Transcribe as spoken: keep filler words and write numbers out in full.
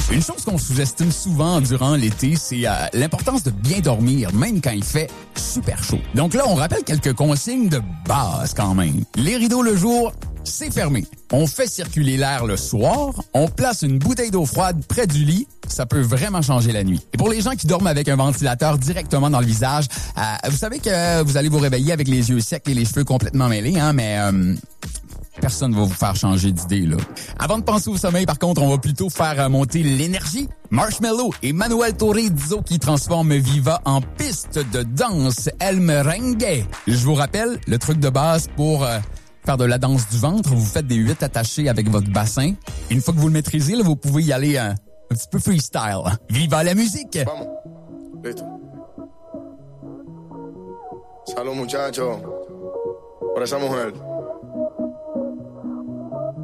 Une chose qu'on sous-estime souvent durant l'été, c'est euh, l'importance de bien dormir, même quand il fait super chaud. Donc là, on rappelle quelques consignes de base quand même. Les rideaux le jour, c'est fermé. On fait circuler l'air le soir. On place une bouteille d'eau froide près du lit. Ça peut vraiment changer la nuit. Et pour les gens qui dorment avec un ventilateur directement dans le visage, euh, vous savez que vous allez vous réveiller avec les yeux secs et les cheveux complètement mêlés, hein, mais... Euh, personne ne va vous faire changer d'idée, là. Avant de penser au sommeil, par contre, on va plutôt faire monter l'énergie. Marshmello et Manuel Turizo qui transforment Viva en piste de danse El Merengue. Je vous rappelle, le truc de base pour euh, faire de la danse du ventre, vous faites des huit attachés avec votre bassin. Une fois que vous le maîtrisez, là, vous pouvez y aller euh, un petit peu freestyle. Viva la musique! Vamos. Listo. Salud, muchachos, por esa mujer.